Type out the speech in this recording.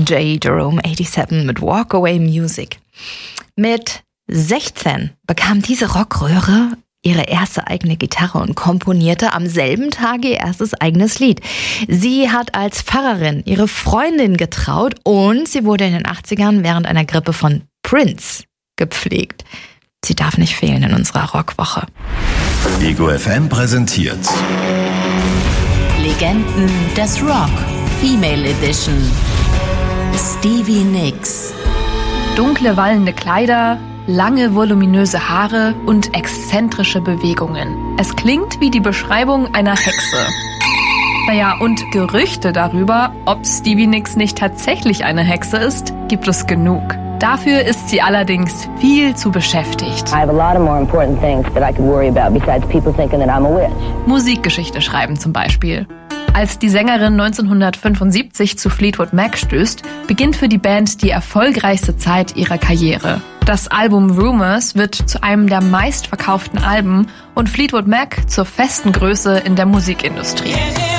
DJ Jerome 87 mit Walk Away Music. Mit 16 bekam diese Rockröhre ihre erste eigene Gitarre und komponierte am selben Tag ihr erstes eigenes Lied. Sie hat als Pfarrerin ihre Freundin getraut und sie wurde in den 80ern während einer Grippe von Prince gepflegt. Sie darf nicht fehlen in unserer Rockwoche. Ego FM präsentiert Legenden des Rock, Female Edition. Stevie Nicks. Dunkle, wallende Kleider, lange, voluminöse Haare und exzentrische Bewegungen. Es klingt wie die Beschreibung einer Hexe. Naja, und Gerüchte darüber, ob Stevie Nicks nicht tatsächlich eine Hexe ist, gibt es genug. Dafür ist sie allerdings viel zu beschäftigt. I have a lot of more important things that I could worry about besides people thinking that I'm a witch. Musikgeschichte schreiben zum Beispiel. Als die Sängerin 1975 zu Fleetwood Mac stößt, beginnt für die Band die erfolgreichste Zeit ihrer Karriere. Das Album Rumours wird zu einem der meistverkauften Alben und Fleetwood Mac zur festen Größe in der Musikindustrie.